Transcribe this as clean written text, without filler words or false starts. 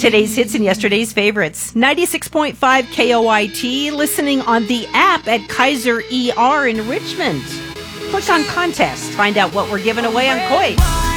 Today's hits and yesterday's favorites. 96.5 KOIT, listening on the app at Kaiser ER in Richmond. Click on contest. Find out what we're giving away on Coit.